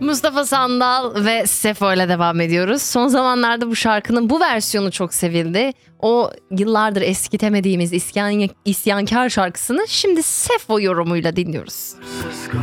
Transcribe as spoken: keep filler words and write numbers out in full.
Mustafa Sandal ve Sefo ile devam ediyoruz. Son zamanlarda bu şarkının bu versiyonu çok sevildi. O yıllardır eskitemediğimiz isyan, isyankar şarkısını şimdi Sefo yorumuyla dinliyoruz.